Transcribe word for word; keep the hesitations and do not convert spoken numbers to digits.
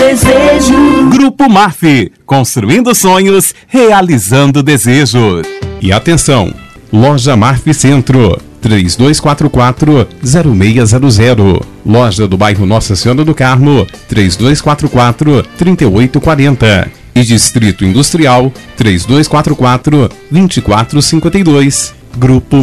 desejo. Grupo Marf, construindo sonhos, realizando desejos. E atenção, Loja Marf Centro, três dois quatro quatro, zero seis zero zero. Loja do bairro Nossa Senhora do Carmo, três dois quatro quatro, três oito quatro zero. E Distrito Industrial, três dois quatro quatro, dois quatro cinco dois. Grupo